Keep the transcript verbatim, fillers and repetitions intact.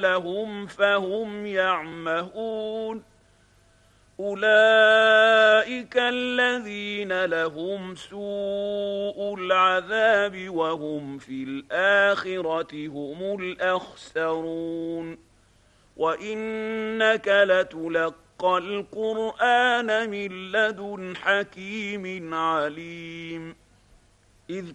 لهم فهم يعمهون أولئك الذين لهم سوء العذاب وهم في الآخرة هم الأخسرون وإنك لتلقى القرآن من لدن حكيم عليم إذ